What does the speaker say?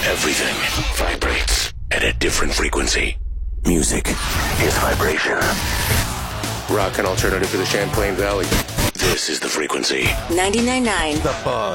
Everything vibrates at a different frequency. Music is vibration. Rock and alternative to the Champlain Valley. This is the frequency. 99.9 The Buzz.